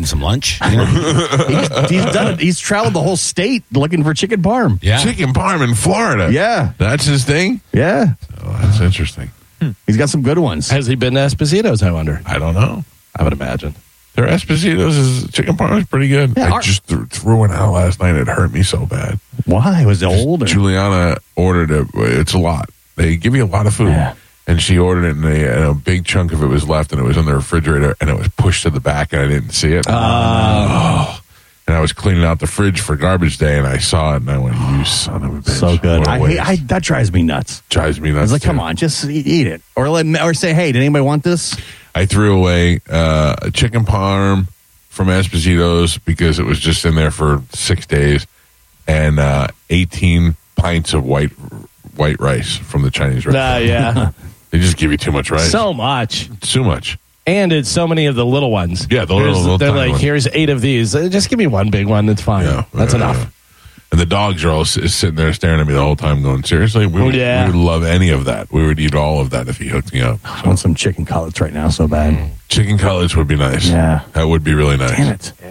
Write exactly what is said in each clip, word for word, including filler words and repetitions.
eating some lunch. You know? he's, he's done it. He's traveled the whole state looking for chicken parm. Yeah. Chicken parm in Florida. Yeah. That's his thing? Yeah. Oh, that's interesting. He's got some good ones. Has he been to Esposito's, I wonder? I don't know. I would imagine. Their Esposito's is, chicken parm is pretty good. Yeah, I our- just th- threw one out last night. It hurt me so bad. Why? Was it old? Or? Juliana ordered it. It's a lot. They give you a lot of food. Yeah. And she ordered it, and, they, and a big chunk of it was left, and it was in the refrigerator, and it was pushed to the back, and I didn't see it. Oh. And I was cleaning out the fridge for garbage day, and I saw it, and I went, you son of a bitch. So good. What a I, waste. hate, I That drives me nuts. Drives me nuts. I was like, too. come on, just eat, eat it. Or let or say, hey, did anybody want this? I threw away uh, a chicken parm from Esposito's because it was just in there for six days, and uh, eighteen pints of white white rice from the Chinese Uh, restaurant. yeah. They just give you too much rice. So much. too much. And it's so many of the little ones. Yeah, the little- Here's- little They're tiny like, ones. here's eight of these. Uh, Just give me one big one. That's fine. Yeah, That's yeah, enough. yeah. And the dogs are all s- sitting there staring at me the whole time going, seriously? We would, Yeah. we would love any of that. We would eat all of that if he hooked me up. I want some chicken cutlets right now so bad. Chicken cutlets would be nice. Yeah. That would be really nice. Damn it.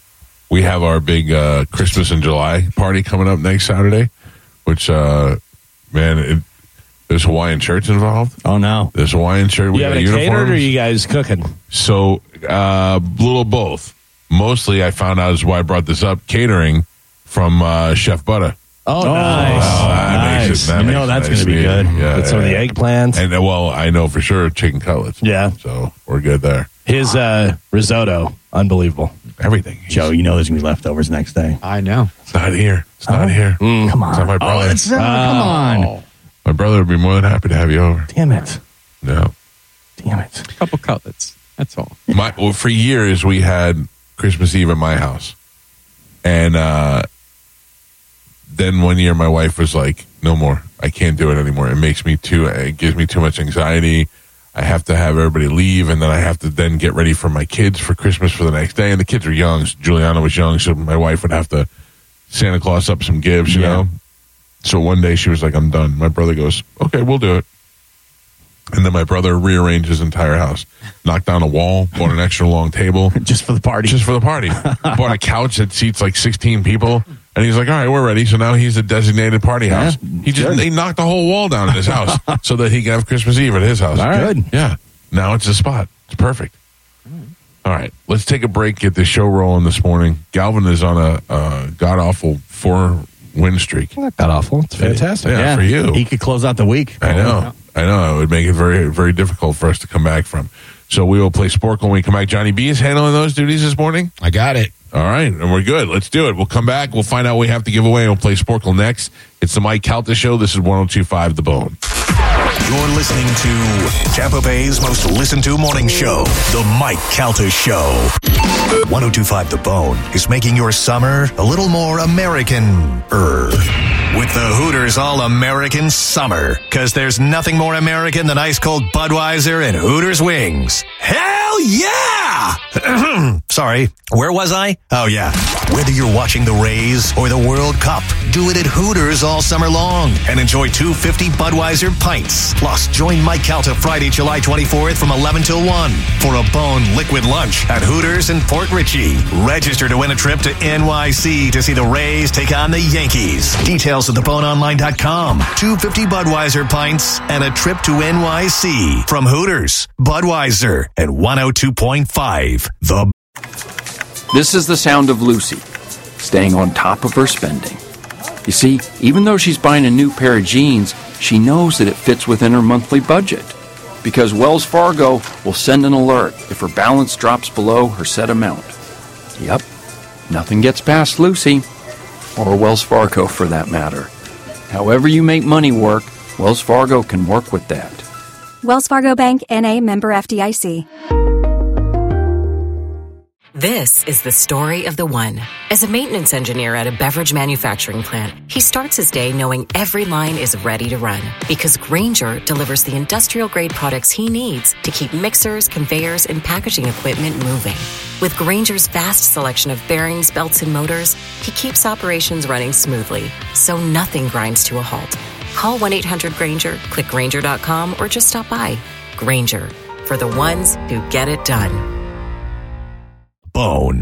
We have our big uh, Christmas in July party coming up next Saturday, which, uh, man, it, there's Hawaiian shirts involved. Oh, no. There's Hawaiian shirt. We You got having it catered uniforms. or are you guys cooking? So, uh, little both. Mostly, I found out is why I brought this up. Catering from uh, Chef Butter. Oh, Oh, nice. Oh, that nice. makes it, that You makes know it that's nice gonna be and good. easy. Yeah, With some yeah. of the eggplants. And uh, well, I know for sure chicken cutlets. Yeah. So we're good there. His uh, risotto, unbelievable. Everything. Joe, you know there's going to be leftovers next day. I know. It's not here. It's not Oh. here. Come on. It's not my brother. Oh, it's not. Come on. My brother would be more than happy to have you over. Damn it. No. Damn it. A couple cutlets. That's all. My, well, for years, we had Christmas Eve at my house. And uh, then one year, my wife was like, no more. I can't do it anymore. It makes me too, it gives me too much anxiety. I have to have everybody leave, and then I have to then get ready for my kids for Christmas for the next day. And the kids are young. So Juliana was young, so my wife would have to Santa Claus up some gifts, you Yeah. know? So one day she was like, I'm done. My brother goes, okay, we'll do it. And then my brother rearranged his entire house, knocked down a wall, bought an extra long table Just for the party. just for the party. Bought a couch that seats like sixteen people. And he's like, all right, we're ready. So now he's a designated party house. Yeah, he just good. they knocked the whole wall down in his house so that he can have Christmas Eve at his house. All right. Good. Yeah. Now it's a spot. It's perfect. All right. Let's take a break, get the show rolling this morning. Galvin is on a uh, god-awful four-win streak. Not that awful. It's fantastic. Yeah, for you. He could close out the week. I know. I know. It would make it very, very difficult for us to come back from. So we will play Sporkle when we come back. Johnny B is handling those duties this morning. I got it. All right, and we're good. Let's do it. We'll come back. We'll find out what we have to give away. We'll play Sporkle next. It's the Mike Calta Show. This is one oh two point five The Bone. You're listening to Tampa Bay's most listened to morning show, The Mike Calta Show. one oh two point five The Bone is making your summer a little more American-er. With the Hooters All-American Summer. Because there's nothing more American than ice-cold Budweiser and Hooters wings. Hell yeah! Sorry, where was I? Oh, yeah. Whether you're watching the Rays or the World Cup, do it at Hooters all summer long and enjoy two fifty Budweiser pints. Plus, join Mike Calta Friday, July twenty-fourth from eleven till one for a Bone liquid lunch at Hooters in Port Richey. Register to win a trip to N Y C to see the Rays take on the Yankees. Details at the bone online dot com. two fifty Budweiser pints and a trip to N Y C from Hooters, Budweiser, and one oh two point five The This is the sound of Lucy, staying on top of her spending. You see, even though she's buying a new pair of jeans, she knows that it fits within her monthly budget. Because Wells Fargo will send an alert if her balance drops below her set amount. Yep, nothing gets past Lucy, or Wells Fargo for that matter. However you make money work, Wells Fargo can work with that. Wells Fargo Bank, N A, member F D I C. This is the story of the one. As a maintenance engineer at a beverage manufacturing plant, he starts his day knowing every line is ready to run because Grainger delivers the industrial-grade products he needs to keep mixers, conveyors, and packaging equipment moving. With Grainger's vast selection of bearings, belts, and motors, he keeps operations running smoothly, so nothing grinds to a halt. Call one eight hundred Grainger, click Grainger dot com, or just stop by. Grainger, for the ones who get it done. Bone.